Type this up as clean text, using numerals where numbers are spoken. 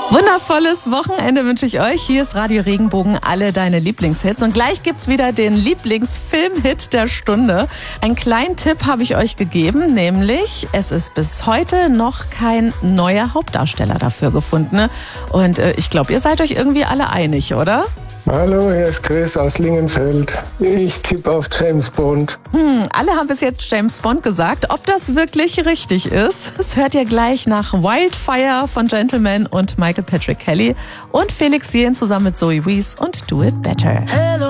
Wundervolles Wochenende wünsche ich euch. Hier ist Radio Regenbogen, alle deine Lieblingshits. Und gleich gibt's wieder den Lieblingsfilmhit der Stunde. Einen kleinen Tipp habe ich euch gegeben, nämlich es ist bis heute noch kein neuer Hauptdarsteller dafür gefunden. Und ich glaube, ihr seid euch irgendwie alle einig, oder? Hallo, hier ist Chris aus Lingenfeld. Ich tippe auf James Bond. Alle haben bis jetzt James Bond gesagt. Ob das wirklich richtig ist, das hört ihr gleich nach Wildfire von Gentleman und Michael Patrick Kelly und Felix Jähn zusammen mit Zoe Wees und Do It Better.